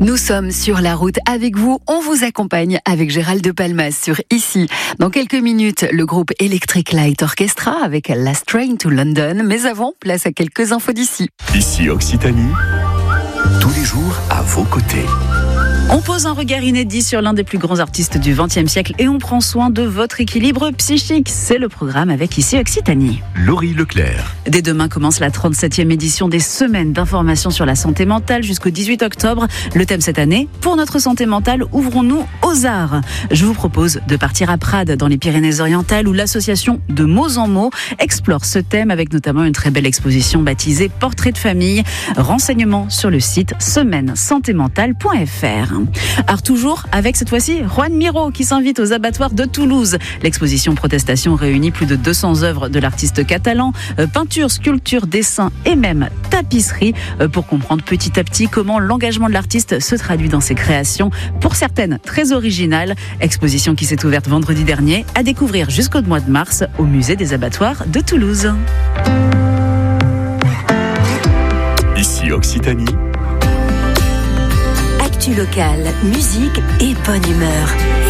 Nous sommes sur la route avec vous. On vous accompagne avec Gérald de Palmas sur Ici. Dans quelques minutes, le groupe Electric Light Orchestra avec Last Train to London. Mais avant, place à quelques infos d'ici. Ici Occitanie, tous les jours à vos côtés. On pose un regard inédit sur l'un des plus grands artistes du XXe siècle et on prend soin de votre équilibre psychique. C'est le programme avec Ici Occitanie. Laurie Leclerc. Dès demain commence la 37e édition des Semaines d'information sur la santé mentale jusqu'au 18 octobre. Le thème cette année, pour notre santé mentale, ouvrons-nous aux arts. Je vous propose de partir à Prades, dans les Pyrénées-Orientales, où l'association De Mots en Mots explore ce thème avec notamment une très belle exposition baptisée Portrait de famille. Renseignements sur le site semainesantémentale.fr. Art toujours avec cette fois-ci Juan Miró qui s'invite aux abattoirs de Toulouse. L'exposition Protestation réunit plus de 200 œuvres de l'artiste catalan, peinture, sculpture, dessin et même tapisserie pour comprendre petit à petit comment l'engagement de l'artiste se traduit dans ses créations, pour certaines très originales. Exposition qui s'est ouverte vendredi dernier, à découvrir jusqu'au mois de mars au musée des abattoirs de Toulouse. Ici Occitanie. Actu local, musique et bonne humeur.